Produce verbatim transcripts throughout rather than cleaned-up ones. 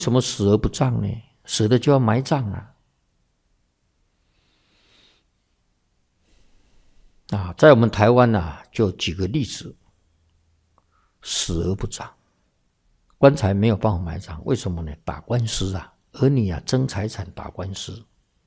什么死而不葬呢？死了就要埋葬啊！啊，在我们台湾啊，就举个例子，死而不葬，棺材没有办法埋葬，为什么呢？打官司啊，儿女啊争财产打官司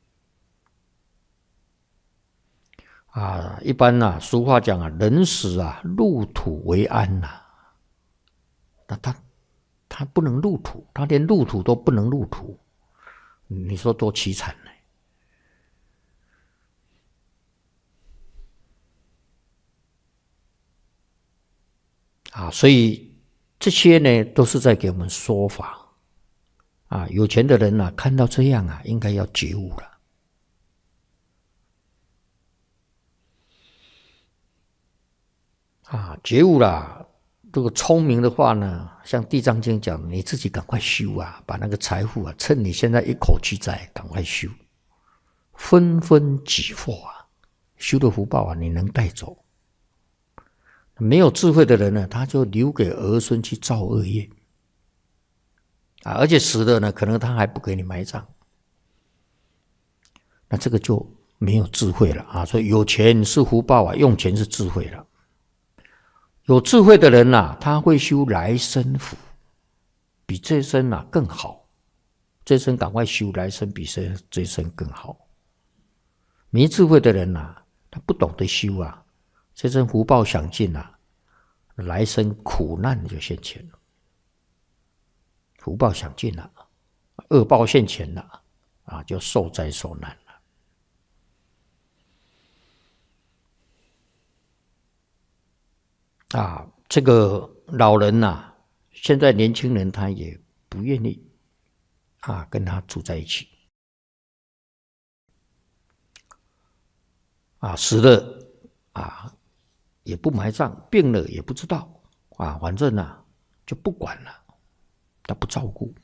啊。一般啊，俗话讲啊，人死啊，入土为安呐、啊。那他他不能入土，他连入土都不能入土，你说多凄惨呢？啊，所以这些呢，都是在给我们说法啊。有钱的人啊，看到这样啊，应该要觉悟了啊，觉悟了。如果聪明的话呢，像《地藏经》讲，你自己赶快修啊，把那个财富啊，趁你现在一口气在，赶快修，分分己获啊，修的福报啊，你能带走。没有智慧的人呢，他就留给儿孙去造恶业啊，而且死了呢，可能他还不给你埋葬，那这个就没有智慧了啊。所以有钱是福报啊，用钱是智慧了。有智慧的人啊，他会修来生福，比这生啊更好。这生赶快修，来生比这这生更好。没智慧的人啊，他不懂得修啊，这生福报享尽啊，来生苦难就现前了。福报享尽了，恶报现前了啊，就受灾受难了啊。这个老人呐、啊，现在年轻人他也不愿意啊跟他住在一起啊，死了啊也不埋葬，病了也不知道啊，反正啊就不管了，他不照顾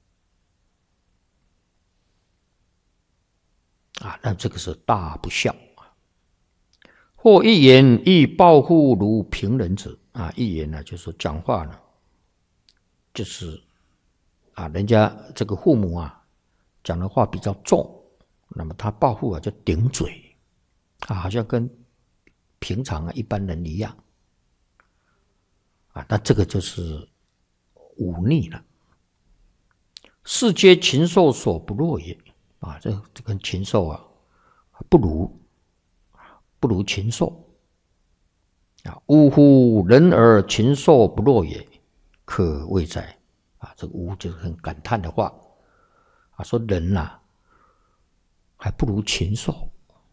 啊，那这个是大不孝。或一言亦报复如平人者啊，一言呢、啊、就是说讲话呢，就是啊，人家这个父母啊讲的话比较重，那么他报复啊就顶嘴啊，好像跟平常啊一般人一样啊，那这个就是忤逆了。是皆禽兽所不若也啊，这这跟禽兽啊不如。不如禽兽啊！呜呼，人而禽兽不若也，可谓哉！啊，这个呜就是很感叹的话啊，说人呐、啊、还不如禽兽，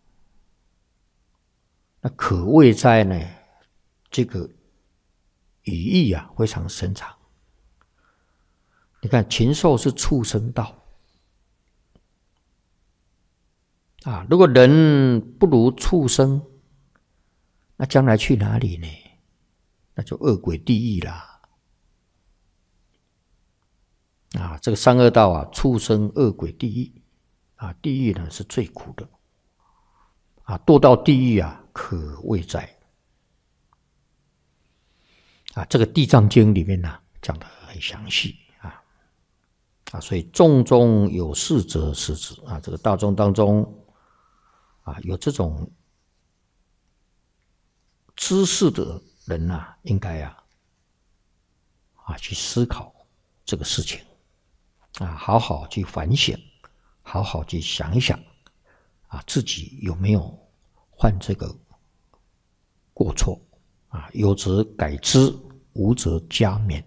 那可谓哉呢？这个语义啊非常深长。你看，禽兽是畜生道啊，如果人不如畜生，那将来去哪里呢？那就恶鬼地狱啦！啊，这个三恶道啊，畜生、恶鬼、地狱啊，地狱呢是最苦的啊，堕到地狱啊，可谓哉！啊，这个《地藏经》里面呢、啊、讲得很详细啊啊，所以众中有识者识之啊，这个大众当中。啊，有这种知识的人呐、啊，应该啊啊去思考这个事情啊，好好去反省，好好去想一想啊，自己有没有犯这个过错啊？有则改之，无则加勉。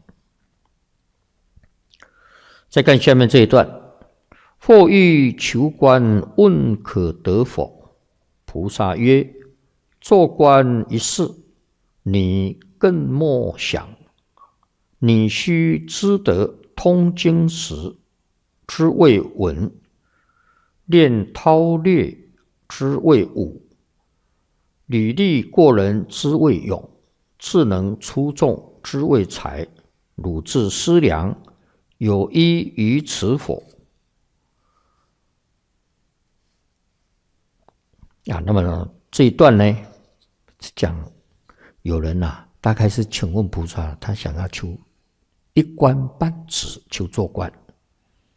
再看下面这一段：或欲求官，问可得否？菩萨曰：做官一事，你更莫想。你须知得通经时之谓文，练韬略之谓武，履历过人之谓勇，智能出众之谓才。汝自思量，有依于此否？啊，那么呢这一段呢，讲有人啊，大概是请问菩萨，他想要求一官半职，求做官